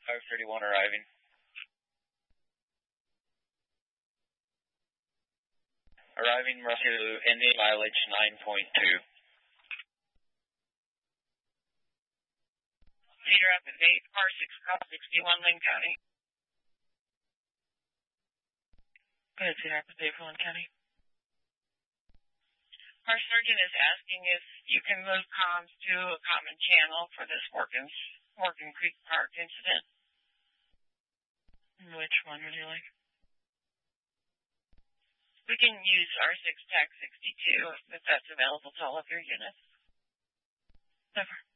531 arriving. Arriving Russia, ending mileage 9.2. Cedar Rapids 8, R6, Cop 61, Lynn County. Go ahead, Cedar Rapids 8 for Lynn County. Our sergeant is asking if you can move comms to a common channel for this Morgan Creek Park incident. Which one would you like? We can use R6 TAC 62 if that's available to all of your units. Never.